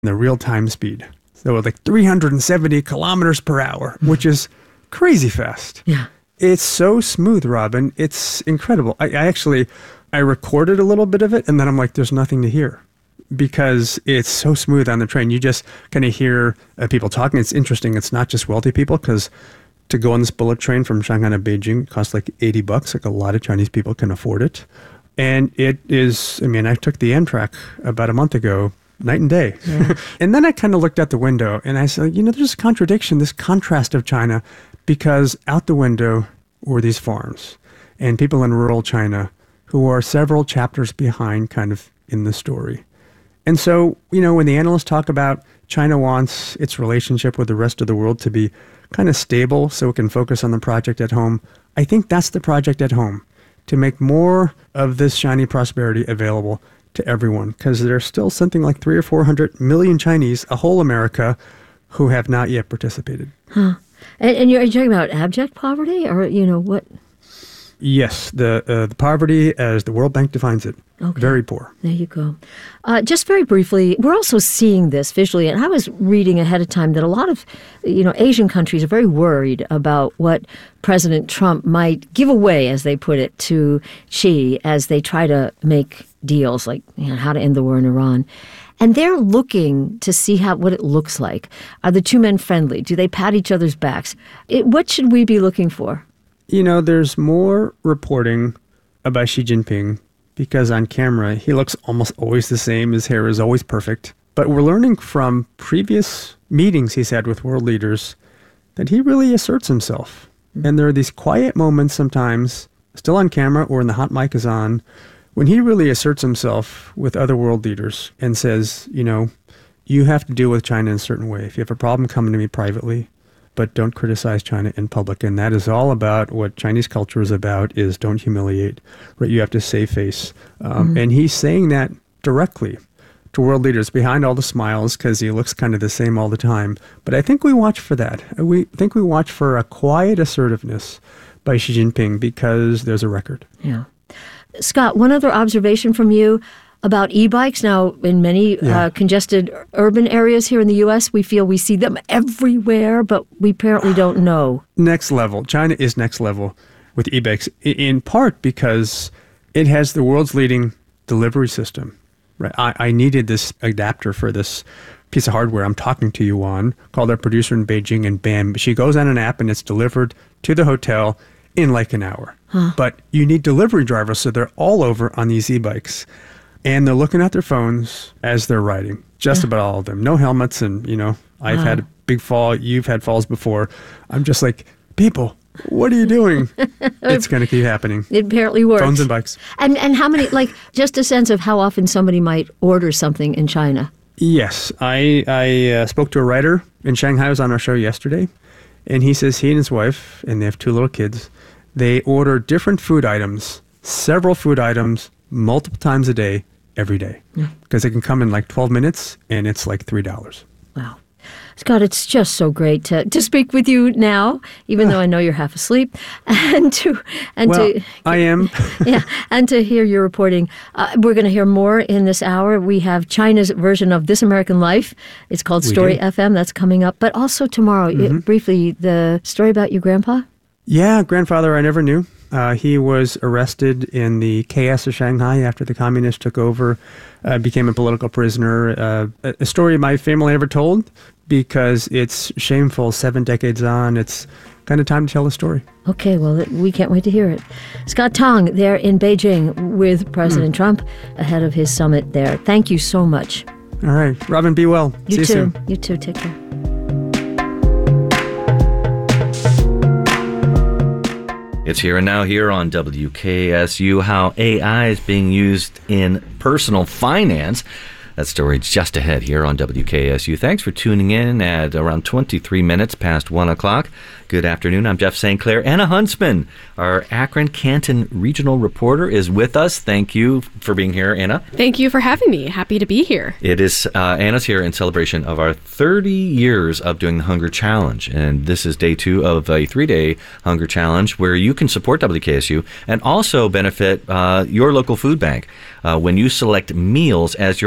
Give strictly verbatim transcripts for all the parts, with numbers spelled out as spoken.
the real-time speed. So like three hundred seventy kilometers per hour, which is crazy fast. Yeah. It's so smooth, Robin. It's incredible. I, I actually, I recorded a little bit of it, and then I'm like, there's nothing to hear because it's so smooth on the train. You just kind of hear uh, people talking. It's interesting. It's not just wealthy people, because to go on this bullet train from Shanghai to Beijing costs like eighty bucks. Like a lot of Chinese people can afford it. And it is, I mean, I took the Amtrak about a month ago, night and day. Yeah. And then I kind of looked out the window and I said, you know, there's a contradiction, this contrast of China, because out the window were these farms and people in rural China who are several chapters behind kind of in the story. And so, you know, when the analysts talk about China wants its relationship with the rest of the world to be kind of stable so it can focus on the project at home, I think that's the project at home, to make more of this shiny prosperity available to everyone, because there's still something like three or four hundred million Chinese, a whole America, who have not yet participated. Huh. And, and you're talking about abject poverty, or, you know, what? Yes, the uh, the poverty as the World Bank defines it. Okay. Very poor. There you go. Uh, just very briefly, we're also seeing this visually, and I was reading ahead of time that a lot of, you know, Asian countries are very worried about what President Trump might give away, as they put it, to Xi as they try to make deals like, you know, how to end the war in Iran. And they're looking to see how what it looks like. Are the two men friendly? Do they pat each other's backs? It, what should we be looking for? You know, there's more reporting about Xi Jinping because on camera, he looks almost always the same. His hair is always perfect. But we're learning from previous meetings he's had with world leaders that he really asserts himself. Mm-hmm. And there are these quiet moments sometimes, still on camera or when the hot mic is on, when he really asserts himself with other world leaders and says, you know, you have to deal with China in a certain way. If you have a problem, come to me privately, but don't criticize China in public. And that is all about what Chinese culture is about, is don't humiliate, right? You have to save face. Um, mm-hmm. And he's saying that directly to world leaders behind all the smiles because he looks kind of the same all the time. But I think we watch for that. We think we watch for a quiet assertiveness by Xi Jinping because there's a record. Yeah. Scott, one other observation from you about e-bikes. Now, in many yeah. uh, congested urban areas here in the U S, we feel we see them everywhere, but we apparently don't know. Next level. China is next level with e-bikes, in part because it has the world's leading delivery system. Right? I, I needed this adapter for this piece of hardware I'm talking to you on, called our producer in Beijing, and bam, she goes on an app and it's delivered to the hotel in like an hour. Huh. But you need delivery drivers, so they're all over on these e-bikes. And they're looking at their phones as they're riding, just yeah. about all of them. No helmets, and, you know, I've wow. had a big fall. You've had falls before. I'm just like, people, what are you doing? It's going to keep happening. It apparently works. Phones and bikes. And and how many, like, just a sense of how often somebody might order something in China. Yes. I, I uh, spoke to a writer in Shanghai. I was on our show yesterday. And he says he and his wife, and they have two little kids, they order different food items, several food items, multiple times a day, every day. Yeah. Because they can come in like twelve minutes, and it's like three dollars. Wow. Scott, it's just so great to, to speak with you now, even though I know you're half asleep, and to and well, to I am, yeah, and to hear your reporting. Uh, we're going to hear more in this hour. We have China's version of This American Life. It's called we Story do. F M. That's coming up, but also tomorrow, mm-hmm. it, briefly, the story about your grandpa. Yeah, grandfather I never knew. Uh, he was arrested in the chaos of Shanghai after the communists took over, uh, became a political prisoner. Uh, a story my family never told because it's shameful. Seven decades on, it's kind of time to tell the story. Okay, well, we can't wait to hear it. Scott Tong there in Beijing with President mm. Trump ahead of his summit there. Thank you so much. All right. Robin, be well. You See you too. soon. You too. Take care. It's Here and Now here on W K S U, how A I is being used in personal finance. That story is just ahead here on W K S U. Thanks for tuning in at around twenty-three minutes past one o'clock. Good afternoon. I'm Jeff Saint Clair. Anna Huntsman, our Akron Canton regional reporter, is with us. Thank you for being here, Anna. Thank you for having me. Happy to be here. It is, uh, Anna's here in celebration of our thirty years of doing the Hunger Challenge. And this is day two of a three-day Hunger Challenge where you can support W K S U and also benefit uh, your local food bank uh, when you select meals as your thank you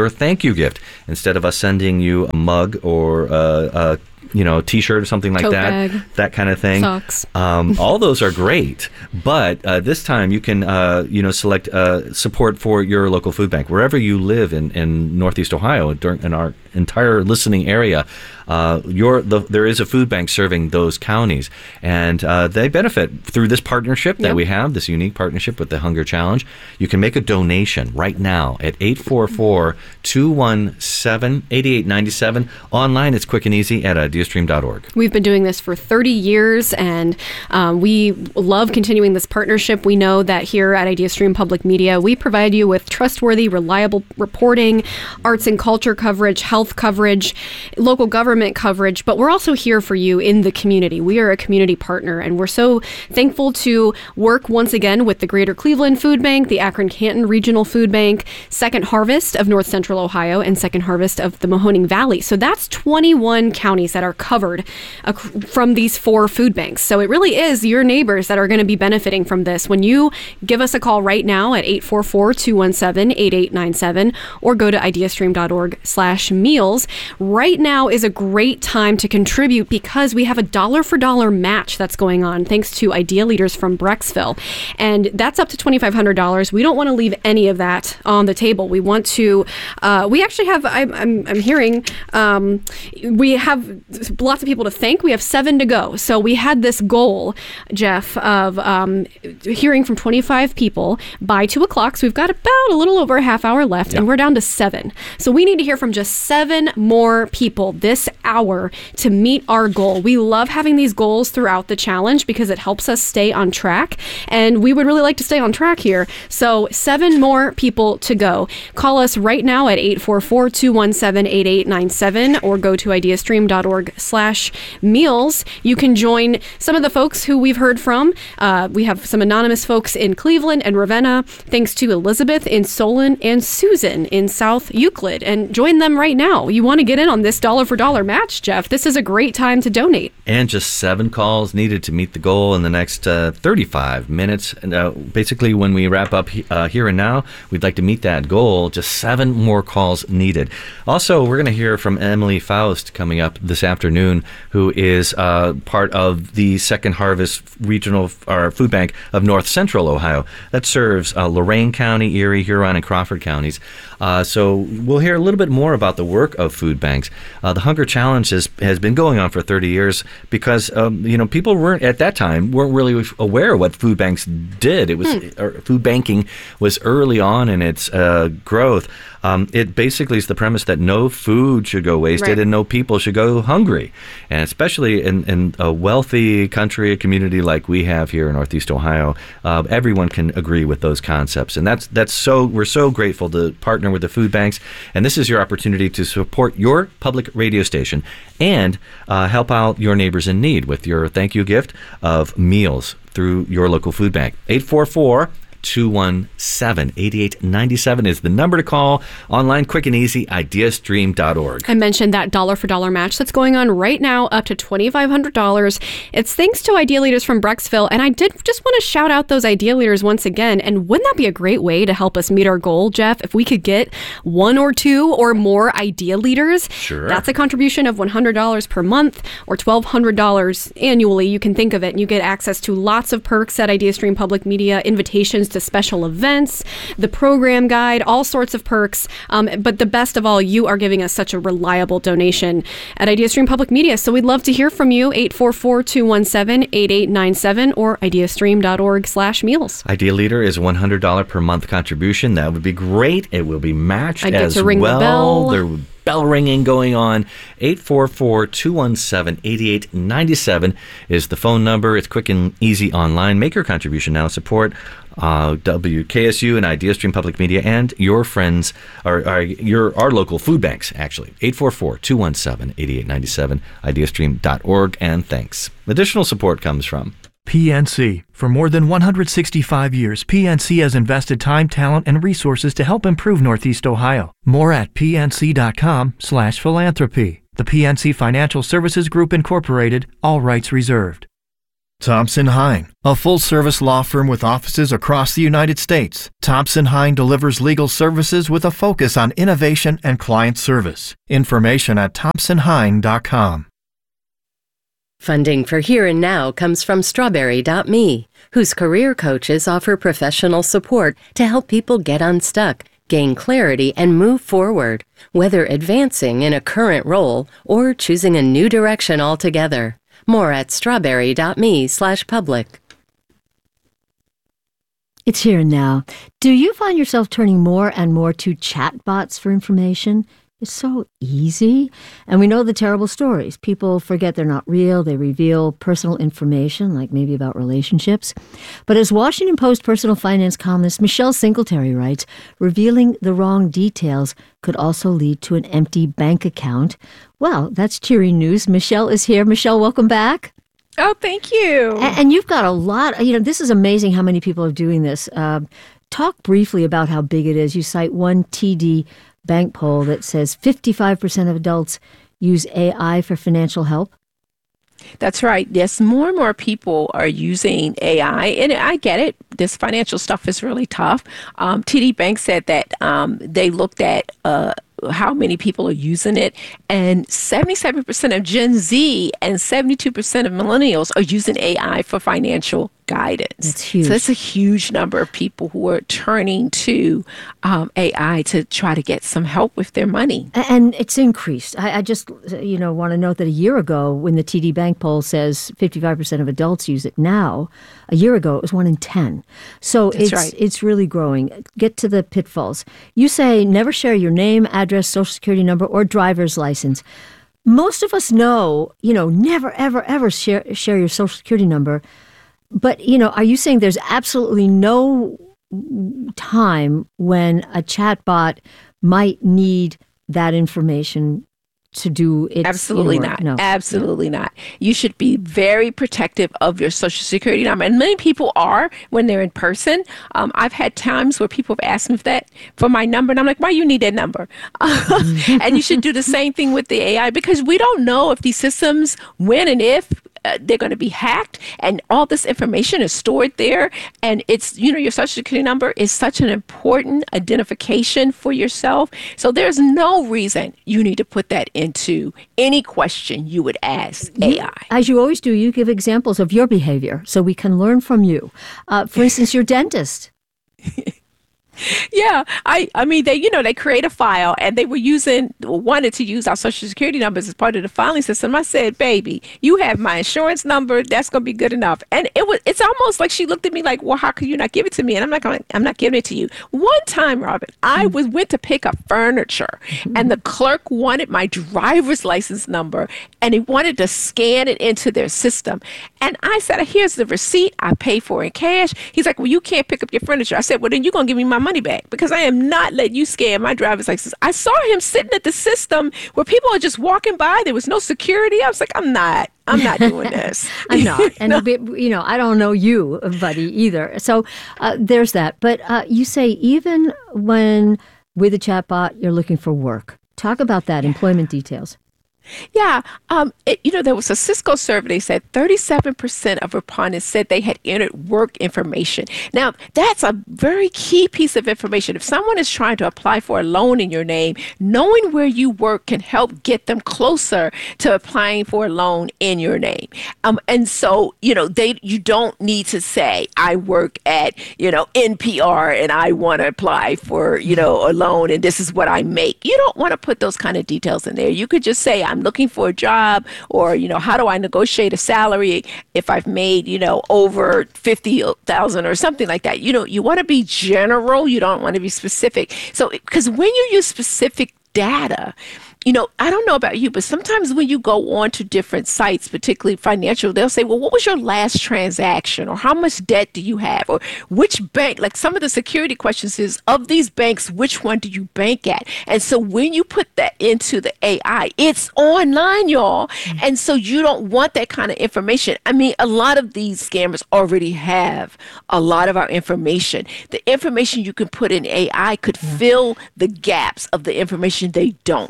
thank you gift. Instead of us sending you a mug or a, a you know, T-shirt or something like Tote that, bag, that kind of thing. Socks. Um, all those are great, but uh, this time you can, uh, you know, select uh, support for your local food bank wherever you live in, in Northeast Ohio, during, in our entire listening area. Uh, your the, there is a food bank serving those counties, and uh, they benefit through this partnership that Yep. we have, this unique partnership with the Hunger Challenge. You can make a donation right now at eight four four, two one seven, eight eight nine seven. Online, it's quick and easy at ideastream dot org. We've been doing this for thirty years, and um, we love continuing this partnership. We know that here at IdeaStream Public Media, we provide you with trustworthy, reliable reporting, arts and culture coverage, health coverage, local government coverage, but we're also here for you in the community. We are a community partner, and we're so thankful to work once again with the Greater Cleveland Food Bank, the Akron-Canton Regional Food Bank, Second Harvest of North Central Ohio, and Second Harvest of the Mahoning Valley. So that's twenty-one counties that are covered uh, from these four food banks. So it really is your neighbors that are going to be benefiting from this. When you give us a call right now at eight four four, two one seven, eight eight nine seven or go to ideastream dot org slash meals, right now is a great time to contribute because we have a dollar for dollar match that's going on thanks to Idea Leaders from Brecksville. And that's up to twenty-five hundred dollars. We don't want to leave any of that on the table. We want to, uh, we actually have, I'm, I'm, I'm hearing, um, we have lots of people to thank. We have seven to go. So we had this goal, Jeff, of um, hearing from twenty-five people by two o'clock. So we've got about a little over a half hour left, Yeah. and we're down to seven. So we need to hear from just seven more people this hour to meet our goal. We love having these goals throughout the challenge because it helps us stay on track, and we would really like to stay on track here. So seven more people to go. Call us right now at eight four four, two one seven, eight eight nine seven or go to ideastream dot org slash meals. You can join some of the folks who we've heard from. Uh, we have some anonymous folks in Cleveland and Ravenna, thanks to Elizabeth in Solon and Susan in South Euclid. And join them right now. You want to get in on this dollar for dollar match, Jeff. This is a great time to donate. And just seven calls needed to meet the goal in the next uh, thirty-five minutes. And uh, basically, when we wrap up he- uh, here and now, we'd like to meet that goal. Just seven more calls needed. Also, we're going to hear from Emily Faust coming up this afternoon, who is uh, part of the Second Harvest Regional or Food Bank of North Central Ohio that serves uh, Lorain County, Erie, Huron, and Crawford counties. Uh, so we'll hear a little bit more about the work of food banks. Uh, the Hunger Challenge has, has been going on for thirty years because um, you know people weren't at that time weren't really aware of what food banks did. It was Hmm. or food banking was early on in its uh, growth. Um, it basically is the premise that no food should go wasted Right. and no people should go hungry. And especially in, in a wealthy country, a community like we have here in Northeast Ohio, uh, everyone can agree with those concepts. And that's that's so we're so grateful to partner with the food banks. And this is your opportunity to support your public radio station and uh, help out your neighbors in need with your thank you gift of meals through your local food bank. eight four four, two one seven, eight eight nine seven is the number to call. Online, quick and easy, ideastream dot org. I mentioned that dollar for dollar match that's going on right now, up to twenty-five hundred dollars. It's thanks to Idea Leaders from Brecksville. And I did just want to shout out those Idea Leaders once again. And wouldn't that be a great way to help us meet our goal, Jeff? If we could get one or two or more Idea Leaders, Sure. that's a contribution of one hundred dollars per month or twelve hundred dollars annually. You can think of it. And you get access to lots of perks at IdeaStream Public Media, invitations to special events, the program guide, all sorts of perks. Um, but the best of all, you are giving us such a reliable donation at IdeaStream Public Media. So we'd love to hear from you, eight four four, two one seven, eight eight nine seven or ideastream dot org slash meals. Idea Leader is a one hundred dollars per month contribution. That would be great. It will be matched I'd get as to ring the well. bell. There would bell ringing going on. eight four four, two one seven, eight eight nine seven is the phone number. It's quick and easy online. Make your contribution now. Support uh, W K S U and IdeaStream Public Media and your friends, or, or your our local food banks, actually. eight four four, two one seven, eight eight nine seven, ideastream dot org, and thanks. Additional support comes from P N C. For more than one hundred sixty-five years, P N C has invested time, talent, and resources to help improve Northeast Ohio. More at P N C dot com slash philanthropy. The P N C Financial Services Group, Incorporated, all rights reserved. Thompson Hine, a full-service law firm with offices across the United States. Thompson Hine delivers legal services with a focus on innovation and client service. Information at thompson hine dot com. Funding for Here and Now comes from Strawberry dot me, whose career coaches offer professional support to help people get unstuck, gain clarity, and move forward, whether advancing in a current role or choosing a new direction altogether. More at strawberry dot me slash public. It's Here and Now. Do you find yourself turning more and more to chatbots for information? It's so easy. And we know the terrible stories. People forget they're not real. They reveal personal information, like maybe about relationships. But as Washington Post personal finance columnist Michelle Singletary writes, revealing the wrong details could also lead to an empty bank account. Well, that's cheery news. Michelle is here. Michelle, welcome back. Oh, thank you. And, and you've got a lot. You know, this is amazing how many people are doing this. Uh, talk briefly about how big it is. You cite one T D Bank poll that says fifty-five percent of adults use A I for financial help. That's right. Yes, more and more people are using A I, and I get it. This financial stuff is really tough. Um, T D Bank said that um, they looked at uh, how many people are using it, and seventy-seven percent of Gen Z and seventy-two percent of millennials are using A I for financial guidance. That's huge. So that's a huge number of people who are turning to um, A I to try to get some help with their money. And it's increased. I, I just, you know, want to note that a year ago, when the T D Bank poll says fifty-five percent of adults use it now, a year ago it was one in ten. So That's it's right. it's really growing. Get to the pitfalls. You say never share your name, address, social security number, or driver's license. Most of us know, you know, never, ever, ever share share your social security number. But, you know, are you saying there's absolutely no time when a chatbot might need that information to do its Absolutely work? not. No. Absolutely not. You should be very protective of your social security number. And many people are when they're in person. Um, I've had times where people have asked me for that, for my number. And I'm like, why you need that number? And you should do the same thing with the A I, because we don't know if these systems, when and if, Uh, they're going to be hacked, and all this information is stored there. And it's, you know, your social security number is such an important identification for yourself. So there's no reason you need to put that into any question you would ask A I. As you always do, you give examples of your behavior so we can learn from you. Uh, for instance, your dentist. Yeah, I, I mean, they, you know, they create a file, and they were using, wanted to use our social security numbers as part of the filing system. I said, baby, you have my insurance number. That's going to be good enough. And it was, it's almost like she looked at me like, well, how could you not give it to me? And I'm not going I'm not giving it to you. One time, Robin, I was went to pick up furniture, and the clerk wanted my driver's license number, and he wanted to scan it into their system. And I said, here's the receipt. I pay for it in cash. He's like, well, you can't pick up your furniture. I said, well, then you're going to give me my money back, because I am not letting you scan my driver's license. I saw him sitting at the system where people are just walking by. There was no security. I was like, I'm not. I'm not doing this. I'm not. And, no. you know, I don't know you, buddy, either. So uh, there's that. But uh, you say even when with a chatbot, you're looking for work. Talk about that, employment details. Yeah, um, it, you know, there was a Cisco survey. They said thirty-seven percent of respondents said they had entered work information. Now, that's a very key piece of information. If someone is trying to apply for a loan in your name, knowing where you work can help get them closer to applying for a loan in your name. Um, and so, you know, they you don't need to say, I work at, you know, N P R and I want to apply for, you know, a loan and this is what I make. You don't want to put those kind of details in there. You could just say, I'm looking for a job, or, you know, how do I negotiate a salary if I've made, you know, over fifty thousand or something like that. You know, you want to be general. You don't want to be specific. So, because when you use specific data, you know, I don't know about you, but sometimes when you go on to different sites, particularly financial, they'll say, well, what was your last transaction? Or how much debt do you have? Or which bank? Like some of the security questions is, of these banks, which one do you bank at? And so when you put that into the A I, it's online, y'all. Mm-hmm. And so you don't want that kind of information. I mean, a lot of these scammers already have a lot of our information. The information you can put in A I could yeah. fill the gaps of the information they don't have.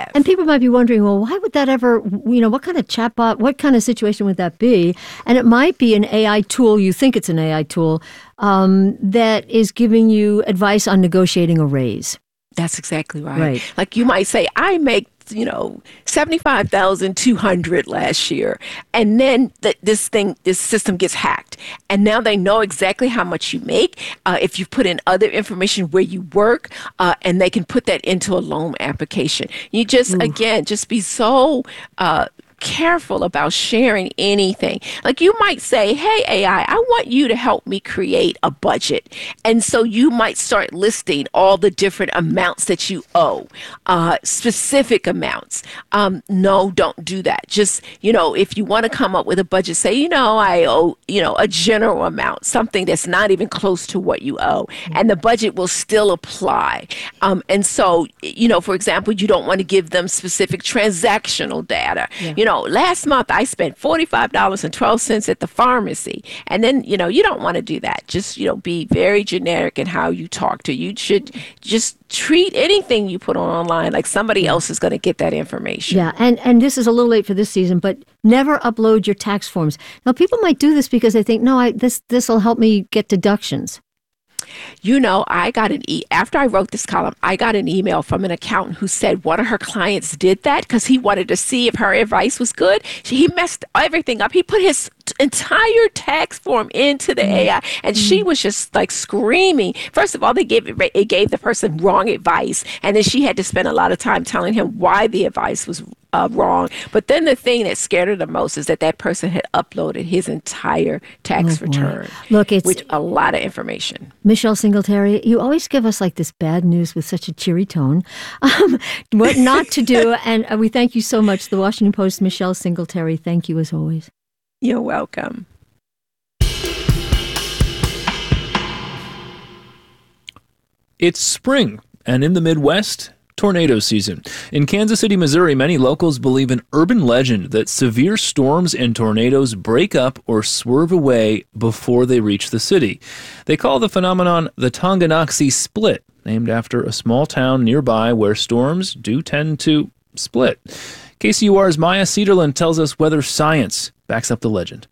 have. And people might be wondering, well, why would that ever, you know, what kind of chatbot, what kind of situation would that be? And it might be an A I tool, you think it's an A I tool, um, that is giving you advice on negotiating a raise. That's exactly right. Right. Like you might say, I make, you know, seventy-five thousand two hundred last year. And then the, this thing, this system gets hacked. And now they know exactly how much you make. Uh, if you put in other information where you work, uh, and they can put that into a loan application. You just, Ooh. again, just be so uh, careful about sharing anything. Like you might say, hey, A I, I want you to help me create a budget. And so you might start listing all the different amounts that you owe, uh, specific amounts. Um, no, don't do that. Just, you know, if you want to come up with a budget, say, you know, I owe, you know, a general amount, something that's not even close to what you owe. And the budget will still apply. Um, and so, you know, for example, you don't want to give them specific transactional data. Yeah. You know, last month I spent forty-five dollars and twelve cents at the pharmacy. And then, you know, you don't want to do that. Just, you know, be very generic in how you talk to. You should just treat anything you put on online like somebody else is going to get that information. Yeah, and, and this is a little late for this season, but never upload your tax forms. Now, people might do this because they think, no, I this this will help me get deductions. You know, I got an e after I wrote this column, I got an email from an accountant who said one of her clients did that because he wanted to see if her advice was good. She, he messed everything up. He put his entire tax form into the mm-hmm. A I, and mm-hmm. she was just like screaming. First of all, they gave it, it gave the person wrong advice, and then she had to spend a lot of time telling him why the advice was Uh, wrong. But then the thing that scared her the most is that that person had uploaded his entire tax oh, return. Look, it's which a lot of information. Michelle Singletary, you always give us like this bad news with such a cheery tone. Um, what not to do, and uh, we thank you so much. The Washington Post, Michelle Singletary. Thank you as always. You're welcome. It's spring, and in the Midwest, tornado season. In Kansas City, Missouri, many locals believe an urban legend that severe storms and tornadoes break up or swerve away before they reach the city. They call the phenomenon the Tonganoxie Split, named after a small town nearby where storms do tend to split. K C U R's Maya Cederland tells us whether science backs up the legend.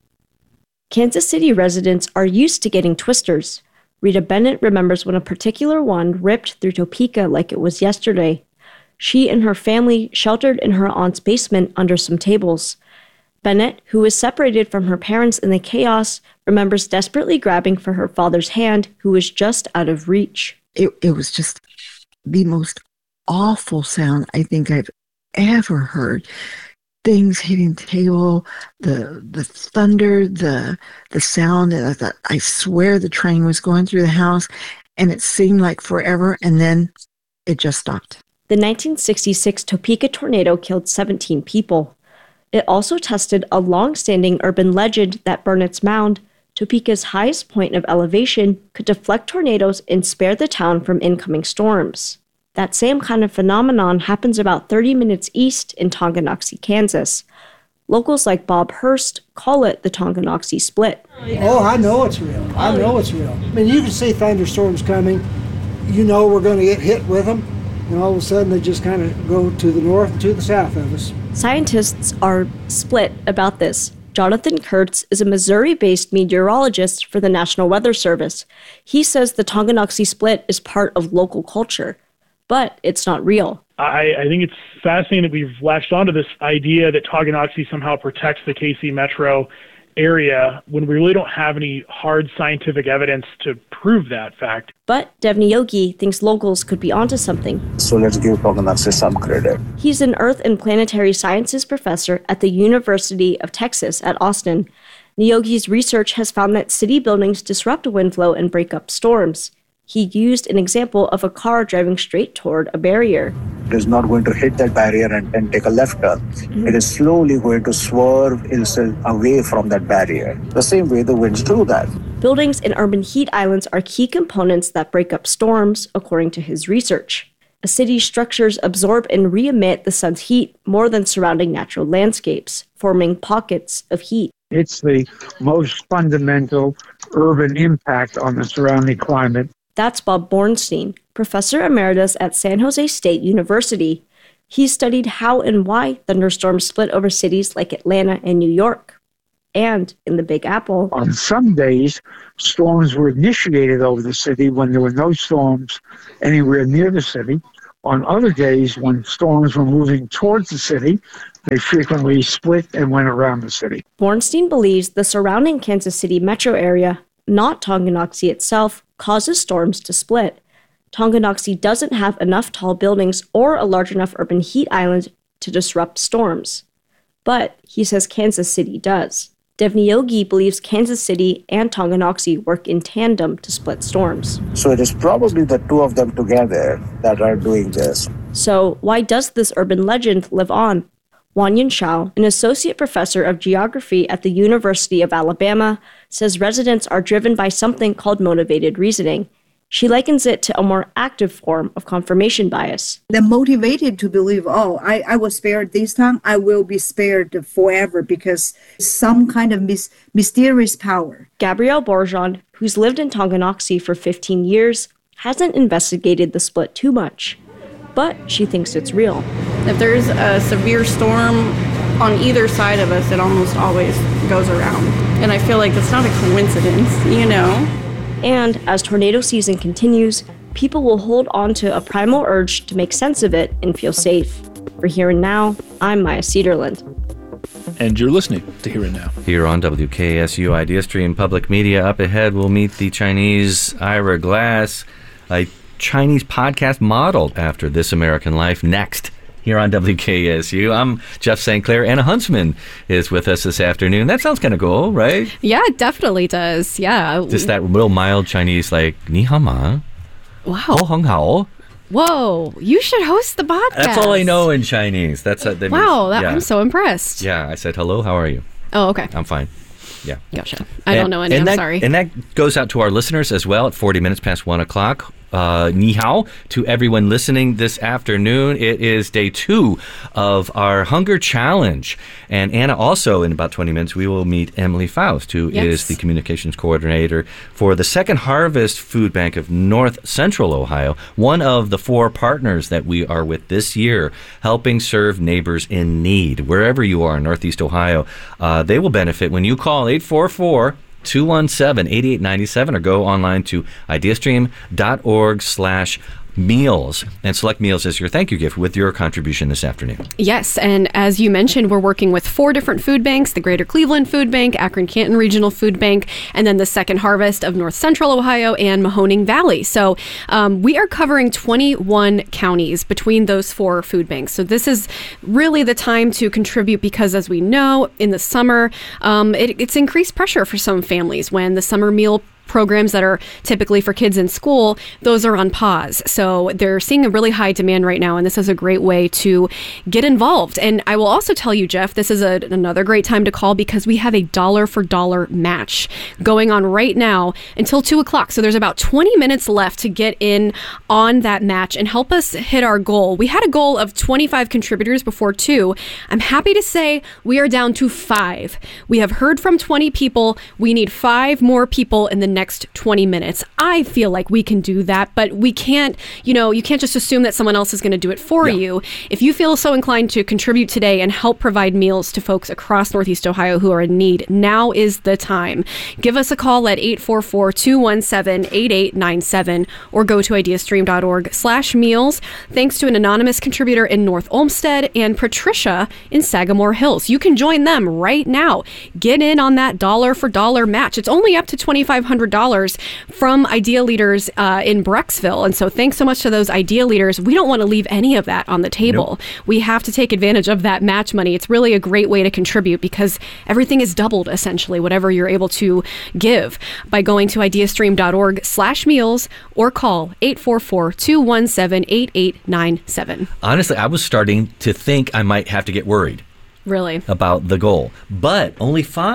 Kansas City residents are used to getting twisters. Rita Bennett remembers when a particular one ripped through Topeka like it was yesterday. She and her family sheltered in her aunt's basement under some tables. Bennett, who was separated from her parents in the chaos, remembers desperately grabbing for her father's hand, who was just out of reach. It, it was just the most awful sound I think I've ever heard. Things hitting the table, the the thunder, the the sound, and I thought, I swear the train was going through the house, and it seemed like forever, and then it just stopped. The nineteen sixty-six Topeka tornado killed seventeen people. It also tested a long-standing urban legend that Burnett's Mound, Topeka's highest point of elevation, could deflect tornadoes and spare the town from incoming storms. That same kind of phenomenon happens about thirty minutes east in Tonganoxie, Kansas. Locals like Bob Hurst call it the Tonganoxie Split. Oh, I know it's real. I know it's real. I mean, you can see thunderstorms coming. You know we're going to get hit with them. And all of a sudden, they just kind of go to the north and to the south of us. Scientists are split about this. Jonathan Kurtz is a Missouri-based meteorologist for the National Weather Service. He says the Tonganoxie Split is part of local culture, but it's not real. I, I think it's fascinating that we've latched onto this idea that Tonganoxie somehow protects the K C metro area when we really don't have any hard scientific evidence to prove that fact. But Devni Yogi thinks locals could be onto something. So let's give Tonganoxie some credit. He's an Earth and Planetary Sciences professor at the University of Texas at Austin. Nyogi's research has found that city buildings disrupt wind flow and break up storms. He used an example of a car driving straight toward a barrier. It is not going to hit that barrier and, and take a left turn. Mm-hmm. It is slowly going to swerve itself away from that barrier. The same way the winds do that. Buildings and urban heat islands are key components that break up storms, according to his research. A city's structures absorb and re-emit the sun's heat more than surrounding natural landscapes, forming pockets of heat. It's the most fundamental urban impact on the surrounding climate. That's Bob Bornstein, professor emeritus at San Jose State University. He studied how and why thunderstorms split over cities like Atlanta and New York. And in the Big Apple, on some days, storms were initiated over the city when there were no storms anywhere near the city. On other days, when storms were moving towards the city, they frequently split and went around the city. Bornstein believes the surrounding Kansas City metro area, not Tonganoxie itself, causes storms to split. Tonganoxie doesn't have enough tall buildings or a large enough urban heat island to disrupt storms. But he says Kansas City does. Devni Yogi believes Kansas City and Tonganoxie work in tandem to split storms. So it is probably the two of them together that are doing this. So why does this urban legend live on? Wanyan Shao, an associate professor of geography at the University of Alabama, says residents are driven by something called motivated reasoning. She likens it to a more active form of confirmation bias. They're motivated to believe, oh, I, I was spared this time, I will be spared forever because some kind of mis- mysterious power. Gabrielle Bourgeon, who's lived in Tonganoxie for fifteen years, hasn't investigated the split too much, but she thinks it's real. If there's a severe storm on either side of us, it almost always goes around. And I feel like it's not a coincidence, you know? And as tornado season continues, people will hold on to a primal urge to make sense of it and feel safe. For Here and Now, I'm Maya Cedarland. And you're listening to Here and Now. Here on W K S U Idea Stream Public Media. Up ahead, we'll meet the Chinese Ira Glass, a Chinese podcast modeled after This American Life. Next, here on W K S U. I'm Jeff Saint Clair. Anna Huntsman is with us this afternoon. That sounds kind of cool, right? Yeah, it definitely does. Yeah. Just that real mild Chinese, like, ni hao ma. Wow. Ho hong hao. Whoa, you should host the podcast. That's all I know in Chinese. That's uh, that Wow, means, that, yeah. I'm so impressed. Yeah, I said, hello, how are you? Oh, okay. I'm fine. Yeah. Gotcha. I and, don't know any, and I'm that, sorry. And that goes out to our listeners as well at forty minutes past one o'clock. Uh, ni hao to everyone listening this afternoon. It is day two of our Hunger Challenge. And Anna, also in about twenty minutes, we will meet Emily Faust, who Yes. is the communications coordinator for the Second Harvest Food Bank of North Central Ohio, one of the four partners that we are with this year, helping serve neighbors in need. Wherever you are in Northeast Ohio, uh, they will benefit when you call eight four four, two one seven, eight eight nine seven or go online to ideastream.org slash meals and select meals as your thank you gift with your contribution this afternoon. Yes, and as you mentioned, we're working with four different food banks, the Greater Cleveland Food Bank, Akron-Canton Regional Food Bank, and then the Second Harvest of North Central Ohio and Mahoning Valley. So um, we are covering twenty-one counties between those four food banks. So this is really the time to contribute because, as we know, in the summer, um, it, it's increased pressure for some families when the summer meal programs that are typically for kids in school, those are on pause. So they're seeing a really high demand right now, and this is a great way to get involved. And I will also tell you, Jeff, this is a, another great time to call because we have a dollar for dollar match going on right now until two o'clock. So there's about twenty minutes left to get in on that match and help us hit our goal. We had a goal of twenty-five contributors before two. I'm happy to say we are down to five. We have heard from twenty people. We need five more people in the next twenty minutes. I feel like we can do that, but we can't, you know, you can't just assume that someone else is going to do it for Yeah. you. If you feel so inclined to contribute today and help provide meals to folks across Northeast Ohio who are in need, now is the time. Give us a call at eight four four, two one seven, eight eight nine seven or go to ideastream.org slash meals. Thanks to an anonymous contributor in North Olmsted and Patricia in Sagamore Hills. You can join them right now. Get in on that dollar for dollar match. It's only up to twenty-five hundred dollars from Idea Leaders uh, in Brecksville. And so thanks so much to those Idea Leaders. We don't want to leave any of that on the table. Nope. We have to take advantage of that match money. It's really a great way to contribute because everything is doubled, essentially, whatever you're able to give by going to ideastream.org slash meals or call eight four four, two one seven, eight eight nine seven. Honestly, I was starting to think I might have to get worried Really? about the goal, but only five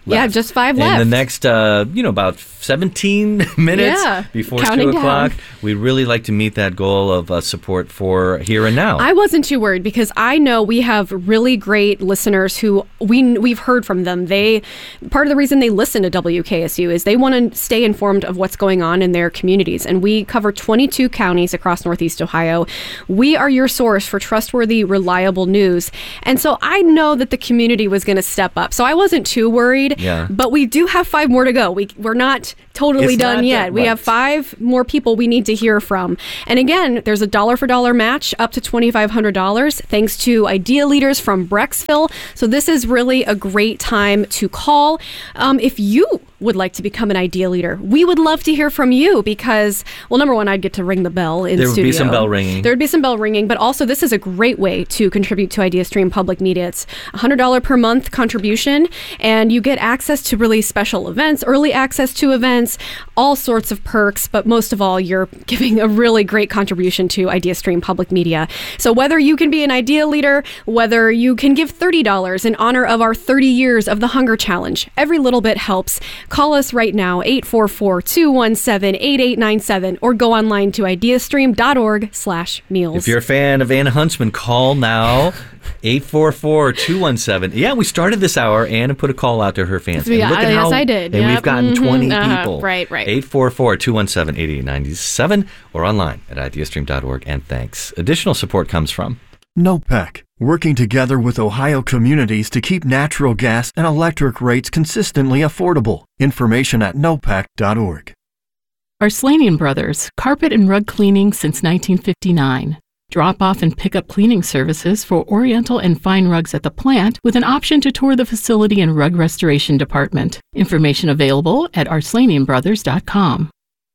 left. Yeah, just five in left. In the next, uh, you know, about seventeen minutes yeah, before counting two o'clock. Down. We'd really like to meet that goal of uh, support for Here and Now. I wasn't too worried because I know we have really great listeners who we, we've heard from them. They part of the reason they listen to W K S U is they want to stay informed of what's going on in their communities. And we cover twenty-two counties across Northeast Ohio. We are your source for trustworthy, reliable news. And so I know that the community was going to step up. So I wasn't too worried. Yeah. But we do have five more to go. We, we're not totally It's done not yet. done, We right. have five more people we need to hear from. And again, there's a dollar for dollar match up to twenty-five hundred dollars thanks to Idea Leaders from Brecksville. So this is really a great time to call. Um, if you would like to become an Idea Leader, we would love to hear from you because, well, number one, I'd get to ring the bell in There would studio. be some bell ringing. There would be some bell ringing, but also this is a great way to contribute to IdeaStream Public Media. It's a one hundred dollars per month contribution, and you get access to really special events, early access to events, all sorts of perks, but most of all, you're giving a really great contribution to IdeaStream Public Media. So whether you can be an Idea Leader, whether you can give thirty dollars in honor of our thirty years of the Hunger Challenge, every little bit helps. Call us right now, eight four four, two one seven, eight eight nine seven, or go online to ideastream.org slash meals. If you're a fan of Anna Huntsman, call now. eight four four, two one seven. Yeah, we started this hour. Anna put a call out to her fans. Yeah, and look at yes, how, I did. And Yep. we've gotten Mhm. twenty Uh-huh. people. Right, right. eight four four, two one seven, eight eight nine seven or online at ideastream dot org. And thanks. Additional support comes from NOPEC, working together with Ohio communities to keep natural gas and electric rates consistently affordable. Information at nopec dot org. Arslanian Brothers, carpet and rug cleaning since nineteen fifty-nine. Drop off and pick up cleaning services for Oriental and fine rugs at the plant with an option to tour the facility and rug restoration department. Information available at arslanian brothers dot com.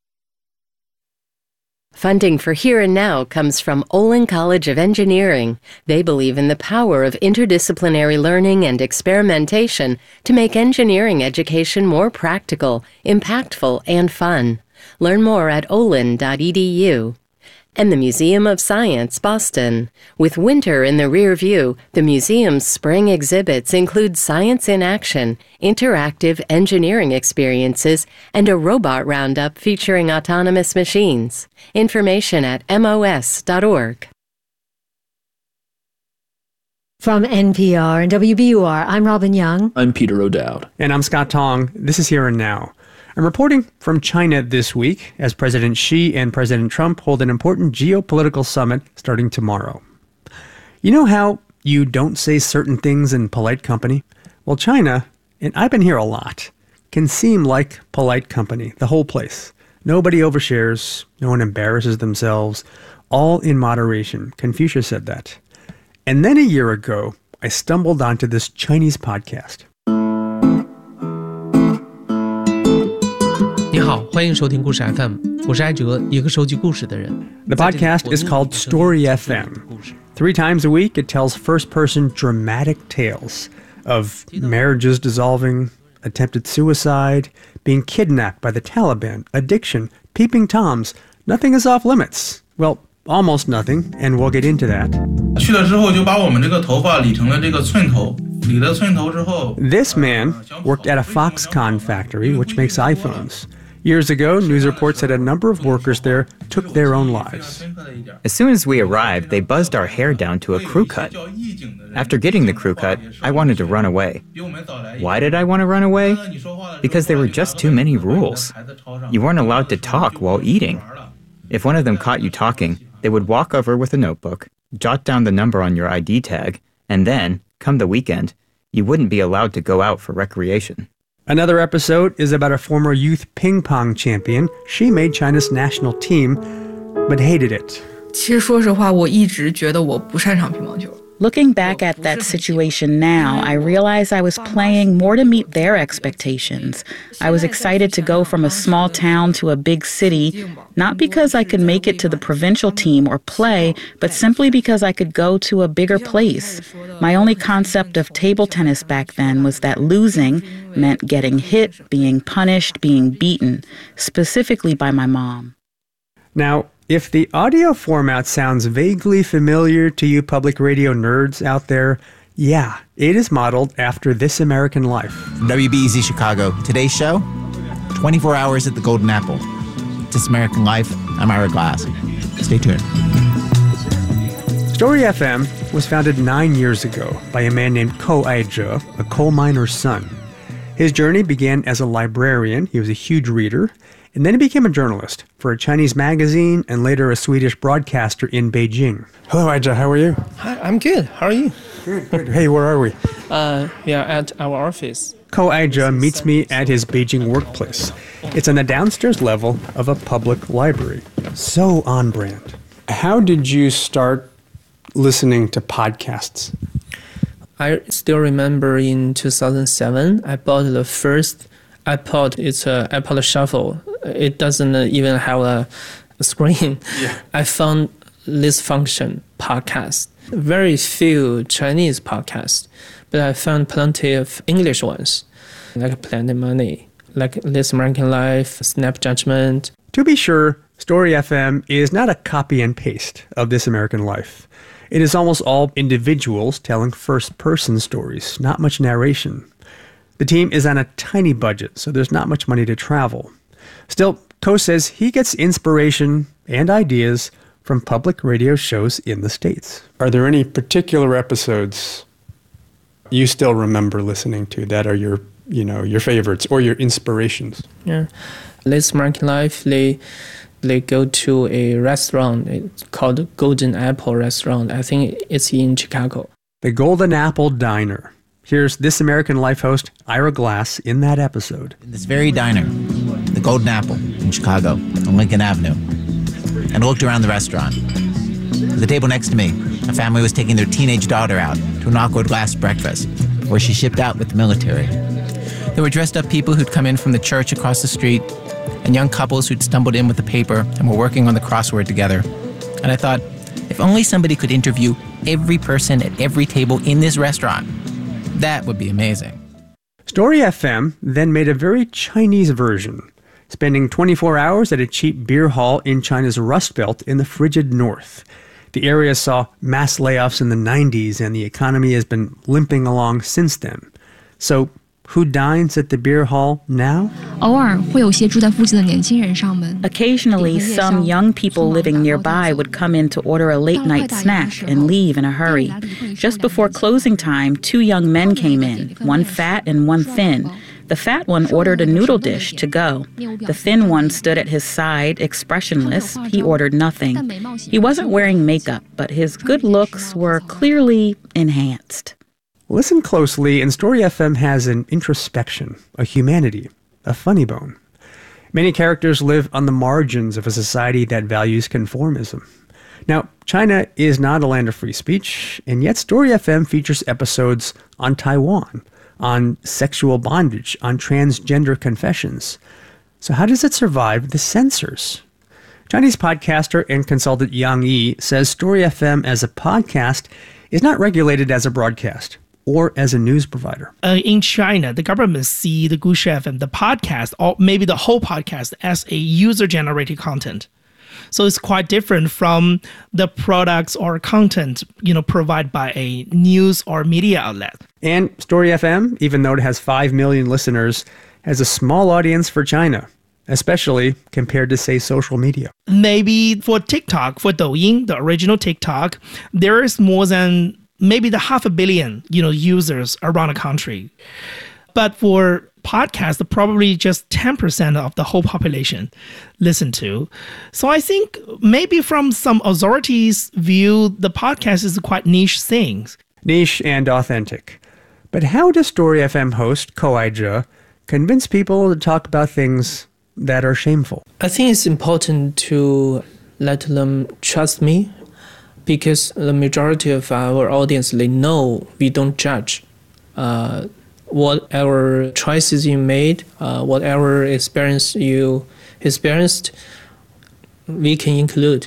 Funding for Here and Now comes from Olin College of Engineering. They believe in the power of interdisciplinary learning and experimentation to make engineering education more practical, impactful, and fun. Learn more at olin dot e d u. And the Museum of Science, Boston. With winter in the rear view, the museum's spring exhibits include science in action, interactive engineering experiences, and a robot roundup featuring autonomous machines. Information at m o s dot org. From N P R and W B U R, I'm Robin Young. I'm Peter O'Dowd. And I'm Scott Tong. This is Here and Now. I'm reporting from China this week as President Xi and President Trump hold an important geopolitical summit starting tomorrow. You know how you don't say certain things in polite company? Well, China, and I've been here a lot, can seem like polite company, the whole place. Nobody overshares, no one embarrasses themselves, all in moderation. Confucius said that. And then a year ago, I stumbled onto this Chinese podcast. 你好，欢迎收听故事 F M， 我是艾哲，一个收集故事的人。 The podcast is called Story F M. Three times a week, it tells first-person dramatic tales of marriages dissolving, attempted suicide, being kidnapped by the Taliban, addiction, peeping Toms. Nothing is off limits. Well, almost nothing, and we'll get into that. 去了之后就把我们这个头发理成了这个寸头，理了寸头之后 This man worked at a Foxconn factory, which makes iPhones. Years ago, news reports said a number of workers there took their own lives. As soon as we arrived, they buzzed our hair down to a crew cut. After getting the crew cut, I wanted to run away. Why did I want to run away? Because there were just too many rules. You weren't allowed to talk while eating. If one of them caught you talking, they would walk over with a notebook, jot down the number on your I D tag, and then, come the weekend, you wouldn't be allowed to go out for recreation. Another episode is about a former youth ping pong champion. She made China's national team, but hated it. 其实说实话，我一直觉得我不擅长乒乓球。 Looking back at that situation now, I realize I was playing more to meet their expectations. I was excited to go from a small town to a big city, not because I could make it to the provincial team or play, but simply because I could go to a bigger place. My only concept of table tennis back then was that losing meant getting hit, being punished, being beaten, specifically by my mom. Now, if the audio format sounds vaguely familiar to you public radio nerds out there, Yeah, it is modeled after This American Life. From W B E Z Chicago, today's show, twenty-four hours at the Golden Apple. This American Life, I'm Ira Glass. Stay tuned. Story F M was founded nine years ago by a man named Ko Ai-je, a coal miner's son. His journey began as a librarian. He was a huge reader, and then he became a journalist for a Chinese magazine and later a Swedish broadcaster in Beijing. Hello, Ai-je. How are you? Hi, I'm good. How are you? Good, good. Hey, where are we? Uh, we are at our office. Ko Ai-je meets me at his Beijing workplace. It's on the downstairs level of a public library. So on brand. How did you start listening to podcasts? I still remember in two thousand seven, I bought the first iPod. It's an iPod Shuffle. It doesn't even have a, a screen. Yeah. I found this function, podcast. Very few Chinese podcasts, but I found plenty of English ones, like Planet Money, like This American Life, Snap Judgment. To be sure, Story F M is not a copy and paste of This American Life. It is almost all individuals telling first-person stories, not much narration. The team is on a tiny budget, so there's not much money to travel. Still, Ko says he gets inspiration and ideas from public radio shows in the States. Are there any particular episodes you still remember listening to that are your, you know, your favorites or your inspirations? Yeah, This American Life, they... They go to a restaurant it's called Golden Apple Restaurant. I think it's in Chicago. The Golden Apple Diner. Here's This American Life host Ira Glass in that episode. In this very diner, the Golden Apple in Chicago on Lincoln Avenue. And I looked around the restaurant. At the table next to me, a family was taking their teenage daughter out to an awkward last breakfast, where she shipped out with the military. There were dressed up people who'd come in from the church across the street, and young couples who'd stumbled in with the paper and were working on the crossword together. And I thought, if only somebody could interview every person at every table in this restaurant, that would be amazing. Story F M then made a very Chinese version, spending twenty-four hours at a cheap beer hall in China's Rust Belt in the frigid north. The area saw mass layoffs in the nineties, and the economy has been limping along since then. So, who dines at the beer hall now? Occasionally, some young people living nearby would come in to order a late-night snack and leave in a hurry. Just before closing time, two young men came in, one fat and one thin. The fat one ordered a noodle dish to go. The thin one stood at his side, expressionless. He ordered nothing. He wasn't wearing makeup, but his good looks were clearly enhanced. Listen closely, and Story F M has an introspection, a humanity, a funny bone. Many characters live on the margins of a society that values conformism. Now, China is not a land of free speech, and yet Story F M features episodes on Taiwan, on sexual bondage, on transgender confessions. So how does it survive the censors? Chinese podcaster and consultant Yang Yi says Story F M as a podcast is not regulated as a broadcast or as a news provider. Uh, in China, the government see the Gushi F M, the podcast, or maybe the whole podcast, as a user-generated content. So it's quite different from the products or content, you know, provided by a news or media outlet. And Story F M, even though it has five million listeners, has a small audience for China, especially compared to, say, social media. Maybe for TikTok, for Douyin, the original TikTok, there is more than maybe the half a billion, you know, users around the country. But for podcasts, probably just ten percent of the whole population listen to. So I think maybe from some authorities' view, the podcast is a quite niche thing. Niche and authentic. But how does Story F M host Ko Ai-je convince people to talk about things that are shameful? I think it's important to let them trust me, because the majority of our audience, they know we don't judge. Uh, whatever choices you made, uh, whatever experience you experienced, we can include.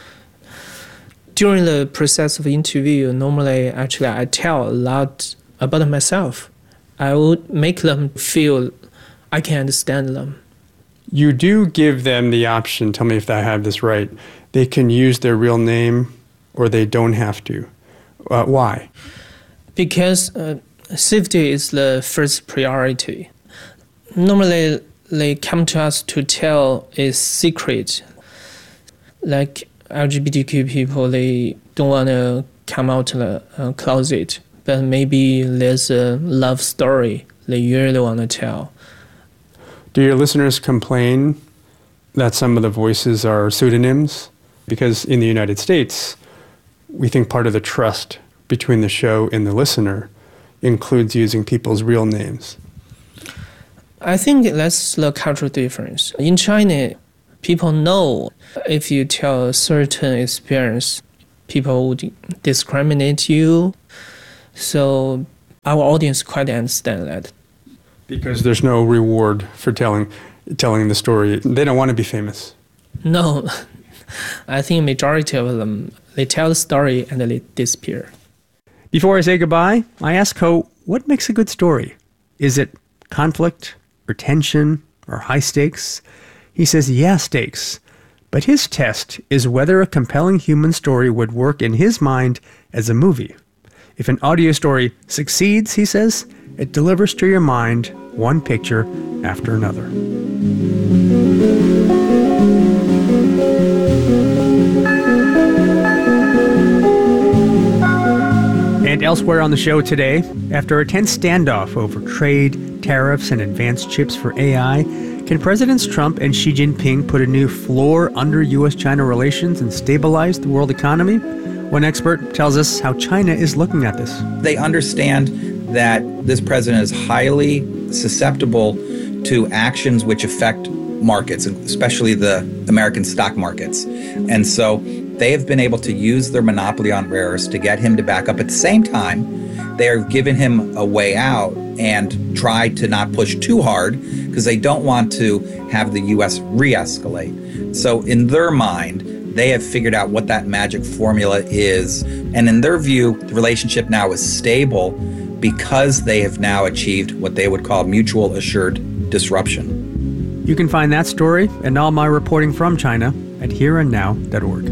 During the process of interview, normally, actually, I tell a lot about myself. I would make them feel I can understand them. You do give them the option, tell me if I have this right, they can use their real name or they don't have to. Uh, why? Because uh, safety is the first priority. Normally, they come to us to tell a secret. Like L G B T Q people, they don't want to come out of the uh, closet, but maybe there's a love story they really want to tell. Do your listeners complain that some of the voices are pseudonyms? Because in the United States, we think part of the trust between the show and the listener includes using people's real names. I think that's the cultural difference. In China, people know if you tell a certain experience, people would discriminate you. So our audience quite understand that. Because there's no reward for telling telling the story. They don't want to be famous. No. I think majority of them, they tell the story and then they disappear. Before I say goodbye, I ask Ko, what makes a good story? Is it conflict or tension or high stakes? He says, yeah, stakes. But his test is whether a compelling human story would work in his mind as a movie. If an audio story succeeds, he says, it delivers to your mind one picture after another. And elsewhere on the show today, after a tense standoff over trade, tariffs, and advanced chips for A I, can Presidents Trump and Xi Jinping put a new floor under U S China relations and stabilize the world economy? One expert tells us how China is looking at this. They understand that this president is highly susceptible to actions which affect markets, especially the American stock markets. And so they have been able to use their monopoly on rare earths to get him to back up. At the same time, they are giving him a way out and try to not push too hard because they don't want to have the U S re-escalate. So in their mind, they have figured out what that magic formula is. And in their view, the relationship now is stable because they have now achieved what they would call mutual assured disruption. You can find that story and all my reporting from China at here and now dot org.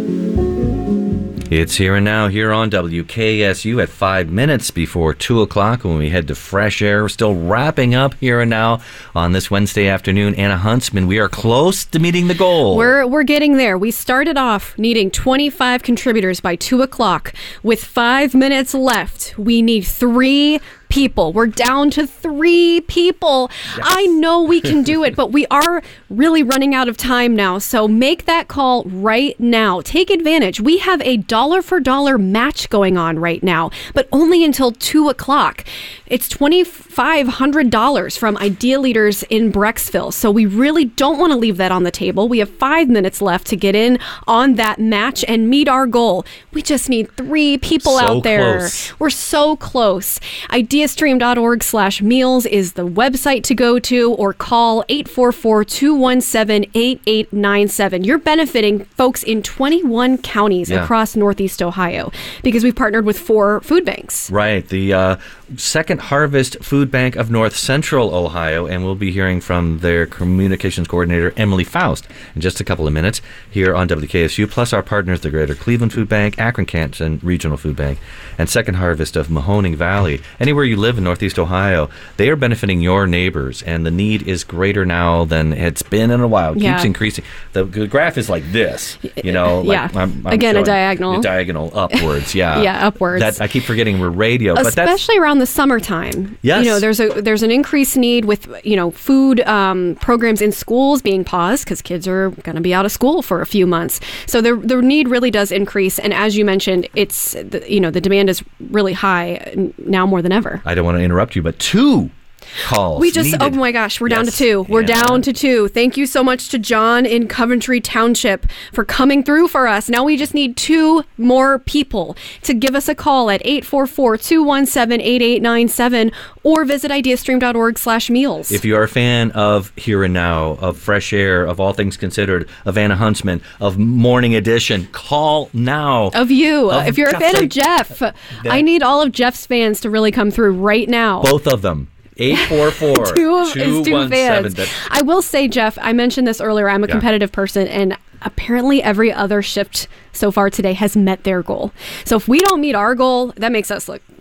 It's Here and Now here on W K S U at five minutes before two o'clock when we head to Fresh Air. We're still wrapping up Here and Now on this Wednesday afternoon. Anna Huntsman, we are close to meeting the goal. We're we're getting there. We started off needing twenty-five contributors by two o'clock. With five minutes left, we need three people. We're down to three people. Yes. I know we can do it, but we are really running out of time now. So make that call right now. Take advantage. We have a dollar for dollar match going on right now, but only until two o'clock. It's twenty-five hundred dollars from Idea Leaders in Brecksville. So we really don't want to leave that on the table. We have five minutes left to get in on that match and meet our goal. We just need three people so out there. Close. We're so close. Ideastream.org slash meals is the website to go to, or call eight four four, two one seven, eight eight nine seven. You're benefiting folks in twenty-one counties yeah. across Northeast Ohio because we've partnered with four food banks. Right. The uh, Second Harvest Food Bank of North Central Ohio, and we'll be hearing from their communications coordinator, Emily Faust, in just a couple of minutes here on W K S U, plus our partners, the Greater Cleveland Food Bank, Akron-Canton Regional Food Bank, and Second Harvest of Mahoning Valley. Anywhere you live in Northeast Ohio, they are benefiting your neighbors, and the need is greater now than it's been in a while. It yeah. keeps increasing. The, the graph is like this, you know. Like yeah. I'm, I'm Again, a showing diagonal. A diagonal upwards, yeah. yeah, upwards. That, I keep forgetting we're radio. Especially but that's, around the summertime. Yes. You know, there's a there's an increased need with, you know, food um, programs in schools being paused because kids are going to be out of school for a few months. So the the need really does increase. And as you mentioned, it's, the, you know, the demand is really high now more than ever. I don't want to interrupt you, but two calls We just, needed. oh my gosh, we're yes. down to two. We're yeah. down to two. Thank you so much to John in Coventry Township for coming through for us. Now we just need two more people to give us a call at eight four four, two one seven, eight eight nine seven or visit ideastream.org slash meals. If you are a fan of Here and Now, of Fresh Air, of All Things Considered, of Anna Huntsman, of Morning Edition, call now. Of you. Of if you're Jeff, a fan like, of Jeff, that, I need all of Jeff's fans to really come through right now. Both of them. eight four four, two of two his two one seven. fans. I will say, Jeff, I mentioned this earlier. I'm a Yeah. competitive person, and apparently every other shift so far today has met their goal. So if we don't meet our goal, that makes us look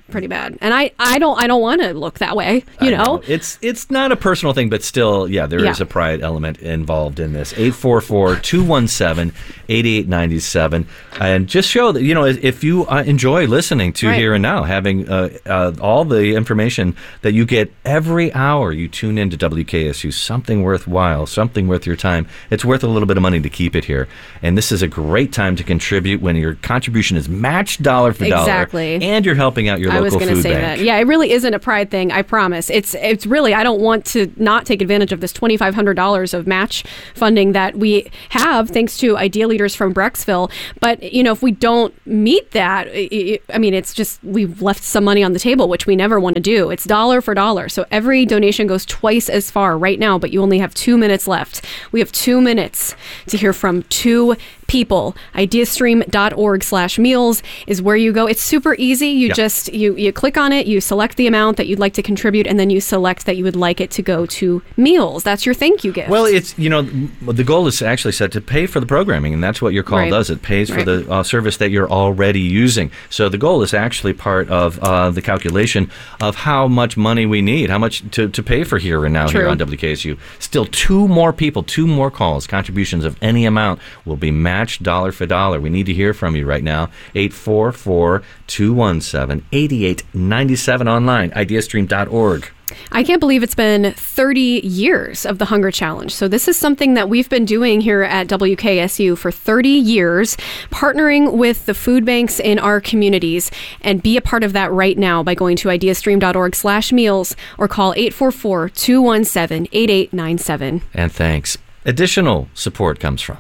pretty bad. And I, I don't I don't want to look that way, you know? know. It's it's not a personal thing, but still, yeah, there Yeah. is a pride element involved in this. eight four four, two one seven, eight eight nine seven. And just show that, you know, if you uh, enjoy listening to Right. Here and Now, having uh, uh, all the information that you get every hour you tune into W K S U, something worthwhile, something worth your time. It's worth a little bit of money to keep it here. And this is a great time to contribute when your contribution is matched dollar for dollar. Exactly. And you're helping out your I was local gonna food say bank. that. Yeah, it really isn't a pride thing. I promise. It's it's really. I don't want to not take advantage of this twenty-five hundred dollars of match funding that we have thanks to Idea Leaders from Brecksville. But you know, if we don't meet that, it, I mean, it's just we've left some money on the table, which we never want to do. It's dollar for dollar. So every donation goes twice as far right now. But you only have two minutes left. We have two minutes to hear from two people. Ideastream.org slash meals is where you go. It's super easy. You Yeah. just you you click on it, you select the amount that you'd like to contribute, and then you select that you would like it to go to meals. That's your thank you gift. Well, it's, you know, the goal is actually set to pay for the programming, and that's what your call Right. does. It pays for Right. the uh, service that you're already using. So the goal is actually part of uh, the calculation of how much money we need, how much to, to pay for Here and Now here True. on W K S U. Still two more people, two more calls, contributions of any amount will be matched dollar for dollar. We need to hear from you right now. eight four four, two one seven, eight eight nine seven online, ideastream dot org. I can't believe it's been thirty years of the Hunger Challenge. So this is something that we've been doing here at W K S U for thirty years, partnering with the food banks in our communities, and be a part of that right now by going to ideastream.org slash meals or call eight four four, two one seven, eight eight nine seven. And thanks. Additional support comes from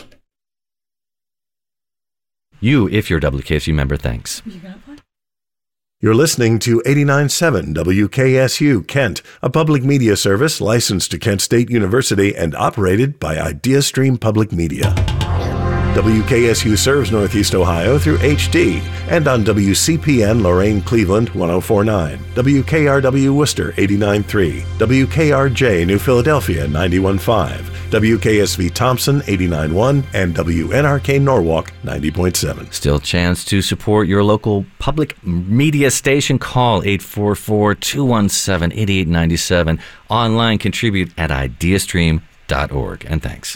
you, if you're a W K S U member. Thanks. You're listening to eighty-nine point seven W K S U Kent, a public media service licensed to Kent State University and operated by IdeaStream Public Media. W K S U serves Northeast Ohio through H D and on W C P N Lorain Cleveland one oh four point nine, W K R W Worcester eighty-nine point three, W K R J New Philadelphia ninety-one point five, W K S V Thompson eighty-nine point one, and W N R K Norwalk ninety point seven. Still a chance to support your local public media station. Call eight four four, two one seven, eight eight nine seven. Online, contribute at ideastream dot org. And thanks.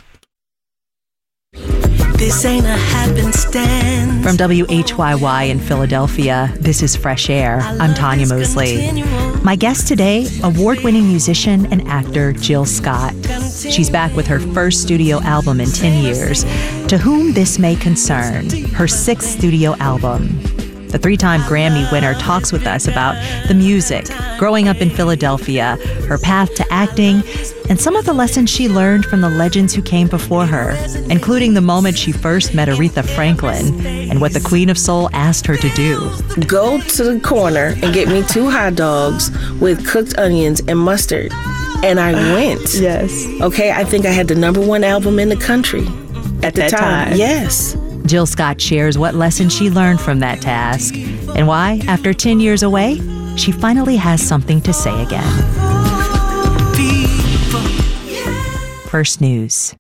This ain't a happenstance. From W H Y Y in Philadelphia, this is Fresh Air. I'm Tanya Mosley. My guest today, award-winning musician and actor Jill Scott. She's back with her first studio album in ten years, To Whom This May Concern, her sixth studio album. The three-time Grammy winner talks with us about the music, growing up in Philadelphia, her path to acting, and some of the lessons she learned from the legends who came before her, including the moment she first met Aretha Franklin and what the Queen of Soul asked her to do. Go to the corner and get me two hot dogs with cooked onions and mustard. And I went. Yes. Okay, I think I had the number one album in the country at the that time. time. Yes. Jill Scott shares what lessons she learned from that task and why, after ten years away, she finally has something to say again. First News.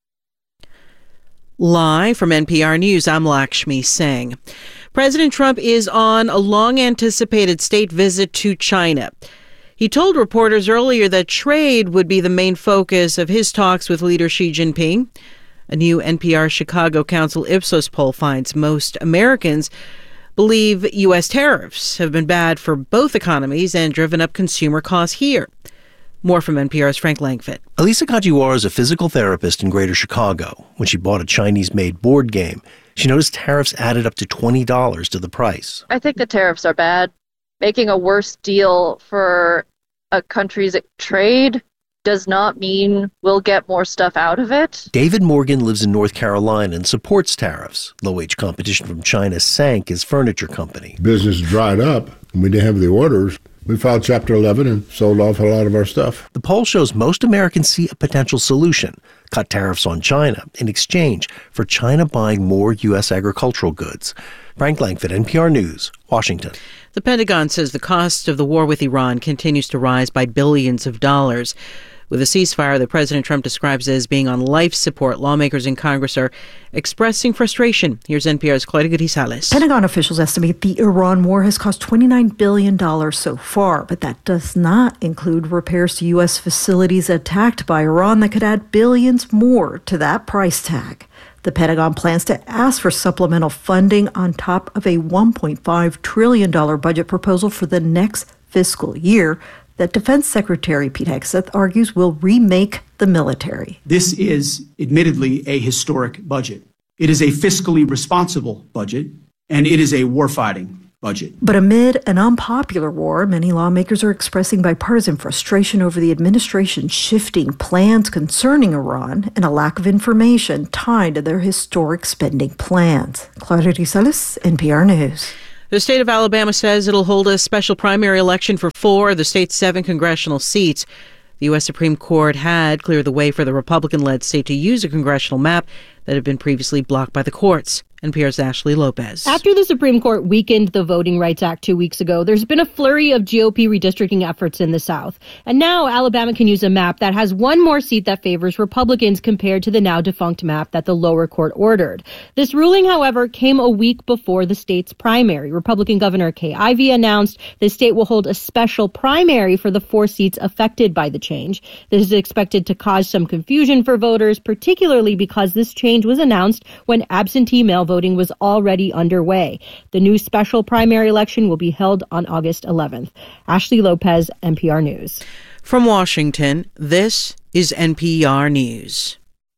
Live from N P R News, I'm Lakshmi Singh. President Trump is on a long-anticipated state visit to China. He told reporters earlier that trade would be the main focus of his talks with leader Xi Jinping. A new N P R Chicago Council Ipsos poll finds most Americans believe U S tariffs have been bad for both economies and driven up consumer costs here. More from N P R's Frank Langford. Elisa Kajiwara is a physical therapist in Greater Chicago. When she bought a Chinese-made board game, she noticed tariffs added up to twenty dollars to the price. I think the tariffs are bad. Making a worse deal for a country's trade does not mean we'll get more stuff out of it. David Morgan lives in North Carolina and supports tariffs. Low-wage competition from China sank his furniture company. Business dried up, and we didn't have the orders. We filed Chapter eleven and sold off a lot of our stuff. The poll shows most Americans see a potential solution: cut tariffs on China in exchange for China buying more U S agricultural goods. Frank Langford, N P R News, Washington. The Pentagon says the cost of the war with Iran continues to rise by billions of dollars. With a ceasefire that President Trump describes as being on life support, lawmakers in Congress are expressing frustration. Here's N P R's Claudia Grisales. Pentagon officials estimate the Iran war has cost twenty-nine billion dollars so far, but that does not include repairs to U S facilities attacked by Iran that could add billions more to that price tag. The Pentagon plans to ask for supplemental funding on top of a one point five trillion dollars budget proposal for the next fiscal year that Defense Secretary Pete Hegseth argues will remake the military. This is admittedly a historic budget. It is a fiscally responsible budget, and it is a warfighting budget. But amid an unpopular war, many lawmakers are expressing bipartisan frustration over the administration's shifting plans concerning Iran and a lack of information tied to their historic spending plans. Claudia Grisales, N P R News. The state of Alabama says it'll hold a special primary election for four of the state's seven congressional seats. The U S Supreme Court had cleared the way for the Republican-led state to use a congressional map that had been previously blocked by the courts. N P R's Ashley Lopez. After the Supreme Court weakened the Voting Rights Act two weeks ago, there's been a flurry of G O P redistricting efforts in the South. And now Alabama can use a map that has one more seat that favors Republicans compared to the now defunct map that the lower court ordered. This ruling, however, came a week before the state's primary. Republican Governor Kay Ivey announced the state will hold a special primary for the four seats affected by the change. This is expected to cause some confusion for voters, particularly because this change was announced when absentee mail voting was already underway. The new special primary election will be held on August eleventh. Ashley Lopez, N P R News. From Washington, this is N P R News.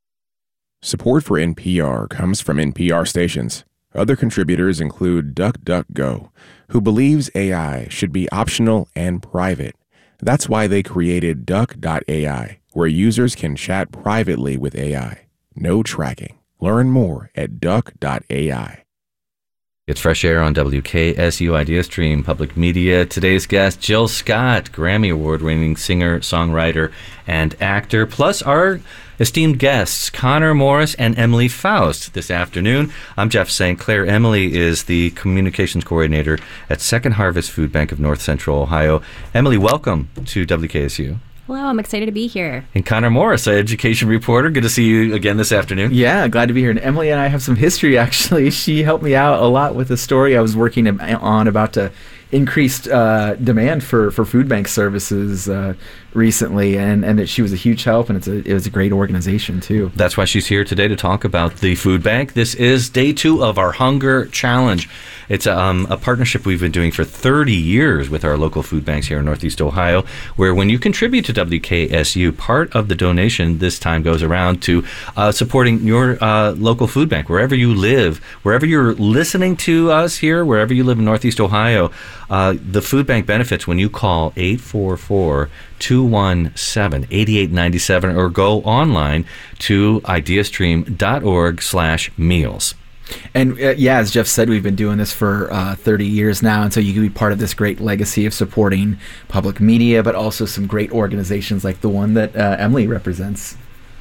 Support for N P R comes from N P R stations. Other contributors include DuckDuckGo, who believes A I should be optional and private. That's why they created Duck dot A I, where users can chat privately with A I. No tracking. Learn more at Duck dot A I. It's Fresh Air on W K S U IdeaStream Public Media. Today's guest, Jill Scott, Grammy Award-winning singer, songwriter, and actor, plus our esteemed guests, Connor Morris and Emily Faust, this afternoon. I'm Jeff Saint Clair. Emily is the communications coordinator at Second Harvest Food Bank of North Central Ohio. Emily, welcome to W K S U. Hello, I'm excited to be here. And Connor Morris, an education reporter. Good to see you again this afternoon. Yeah, glad to be here. And Emily and I have some history, actually. She helped me out a lot with a story I was working on about to increased uh, demand for, for food bank services uh, recently, and, and that she was a huge help, and it's a, it was a great organization, too. That's why she's here today to talk about the food bank. This is day two of our Hunger Challenge. It's um, a partnership we've been doing for thirty years with our local food banks here in Northeast Ohio, where when you contribute to W K S U, part of the donation this time goes around to uh, supporting your uh, local food bank, wherever you live, wherever you're listening to us here, wherever you live in Northeast Ohio. Uh, the food bank benefits when you call eight four four, two one seven, eight eight nine seven or go online to ideastream.org slash meals. And uh, yeah, as Jeff said, we've been doing this for uh, thirty years now, and so you can be part of this great legacy of supporting public media, but also some great organizations like the one that uh, Emily represents.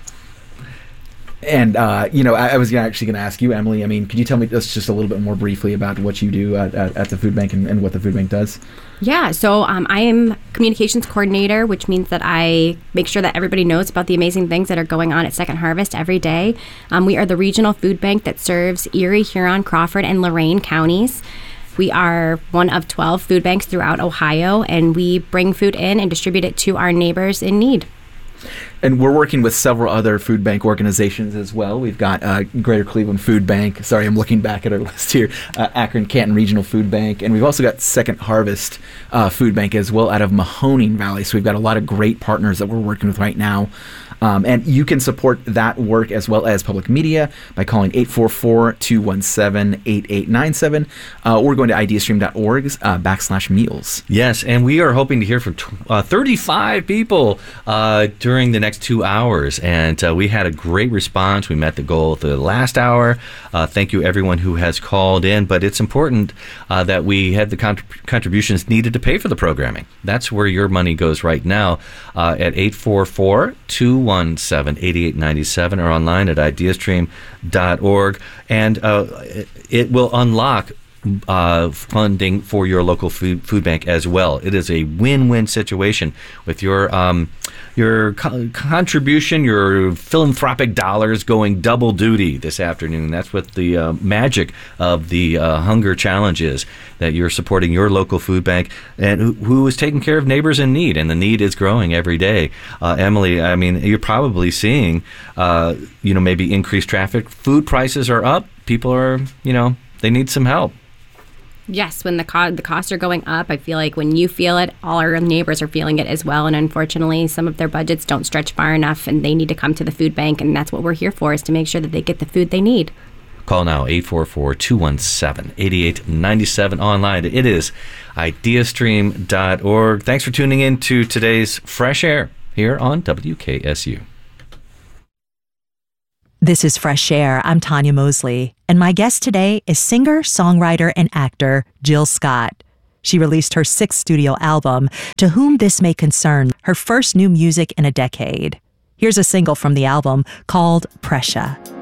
And, uh, you know, I, I was gonna, actually going to ask you, Emily, I mean, could you tell me just, just a little bit more briefly about what you do at, at, at the food bank and, and what the food bank does? Yeah, so um, I am communications coordinator, which means that I make sure that everybody knows about the amazing things that are going on at Second Harvest every day. Um, we are the regional food bank that serves Erie, Huron, Crawford, and Lorain counties. We are one of twelve food banks throughout Ohio, and we bring food in and distribute it to our neighbors in need. And we're working with several other food bank organizations as well. We've got uh, Greater Cleveland Food Bank. Sorry, I'm looking back at our list here. Uh, Akron Canton Regional Food Bank. And we've also got Second Harvest uh, Food Bank as well out of Mahoning Valley. So we've got a lot of great partners that we're working with right now. Um, and you can support that work as well as public media by calling eight four four, two one seven, eight eight nine seven uh, or going to ideastream.org uh, backslash meals. Yes, and we are hoping to hear from t- uh, thirty-five people uh, during the next two hours. And uh, we had a great response. We met the goal of the last hour. Uh, thank you, everyone who has called in. But it's important uh, that we had the con- contributions needed to pay for the programming. That's where your money goes right now uh, at eight four four, two one seven, eight eight nine seven or online at ideastream dot org. And uh, it, it will unlock uh, funding for your local food, food bank as well. It is a win-win situation with your um, your co- contribution, your philanthropic dollars going double duty this afternoon. That's what the uh, magic of the uh, Hunger Challenge is, that you're supporting your local food bank and who, who is taking care of neighbors in need, and the need is growing every day. Uh, Emily, I mean, you're probably seeing, uh, you know, maybe increased traffic. Food prices are up. People are, you know, they need some help. Yes, when the co- the costs are going up, I feel like when you feel it, all our neighbors are feeling it as well. And unfortunately, some of their budgets don't stretch far enough, and they need to come to the food bank. And that's what we're here for, is to make sure that they get the food they need. Call now, eight four four, two one seven, eight eight nine seven. Online, it is ideastream dot org. Thanks for tuning in to today's Fresh Air here on W K S U. This is Fresh Air. I'm Tanya Mosley, and my guest today is singer, songwriter, and actor Jill Scott. She released her sixth studio album, To Whom This May Concern, her first new music in a decade. Here's a single from the album called Pressure.